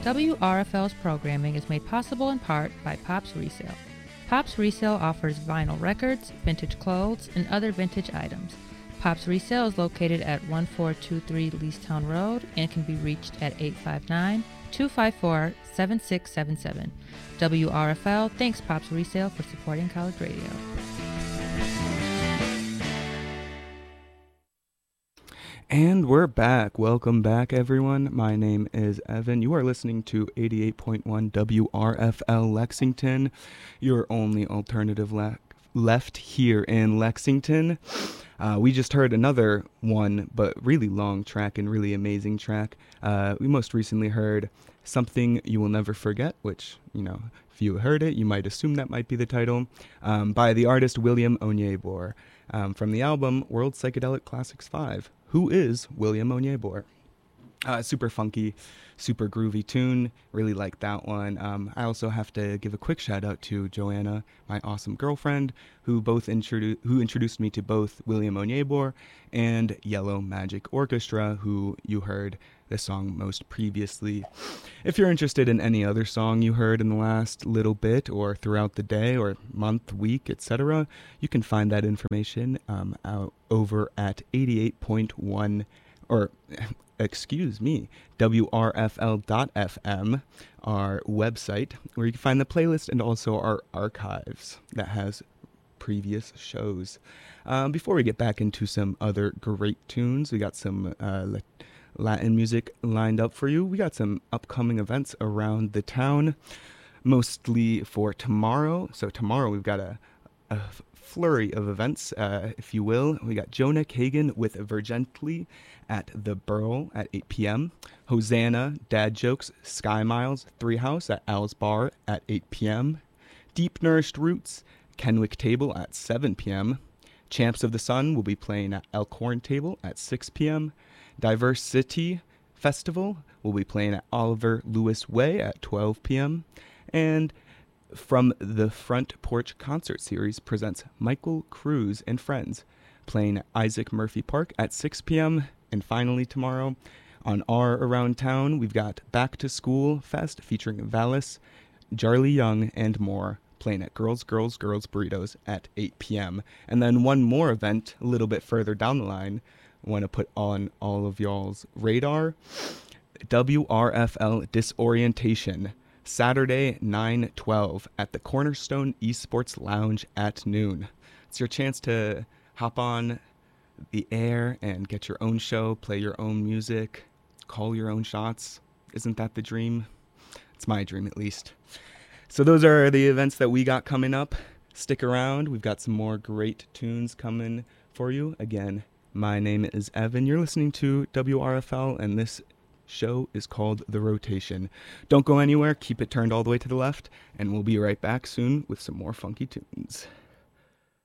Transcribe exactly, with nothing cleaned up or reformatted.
W R F L's programming is made possible in part by Pops Resale. Pops Resale offers vinyl records, vintage clothes, and other vintage items. Pops Resale is located at one four two three Leestown Road and can be reached at eight five nine, two five four, seven six seven seven. W R F L thanks Pops Resale for supporting college radio. And we're back. Welcome back, everyone. My name is Evan. You are listening to eighty-eight point one W R F L Lexington, your only alternative le- left here in Lexington. Uh, we just heard another one, but really long track and really amazing track. Uh, we most recently heard Something You Will Never Forget, which, you know, if you heard it, you might assume that might be the title, um, by the artist William Onyeabor, um, from the album World Psychedelic Classics five. Who is William Onyeabor? Uh, super funky, super groovy tune. Really like that one. Um, I also have to give a quick shout out to Joanna, my awesome girlfriend, who both introduced who introduced me to both William Onyeabor and Yellow Magic Orchestra, who you heard the song most previously. If you're interested in any other song you heard in the last little bit or throughout the day or month, week, et cetera, you can find that information um, out over at eighty-eight point one or excuse me, W R F L dot F M, our website, where you can find the playlist and also our archives that has previous shows. Um, before we get back into some other great tunes, we got some uh, Latin music lined up for you. We got some upcoming events around the town, mostly for tomorrow. So tomorrow we've got a, a flurry of events, uh, if you will. We got Jonah Kagan with Vergently at the Burl at eight p.m. Hosanna, Dad Jokes, Sky Miles, Three House at Al's Bar at eight p.m. Deep Nourished Roots, Kenwick Table at seven p.m. Champs of the Sun will be playing at Elkhorn Table at six p.m. Diverse City Festival will be playing at Oliver Lewis Way at twelve p.m. And From the Front Porch Concert Series presents Michael Cruz and Friends, playing at Isaac Murphy Park at six p.m. And finally tomorrow, on our Around Town, we've got Back to School Fest featuring Valis, Jarly Young, and more, playing at Girls, Girls, Girls Burritos at eight p.m. And then one more event a little bit further down the line, I want to put on all of y'all's radar, W R F L Disorientation, Saturday, nine twelve at the Cornerstone Esports Lounge at noon. It's your chance to hop on the air and get your own show, play your own music, call your own shots. Isn't that the dream? It's my dream, at least. So those are the events that we got coming up. Stick around. We've got some more great tunes coming for you. Again, my name is Evan. You're listening to W R F L, and this show is called The Rotation. Don't go anywhere. Keep it turned all the way to the left, and we'll be right back soon with some more funky tunes.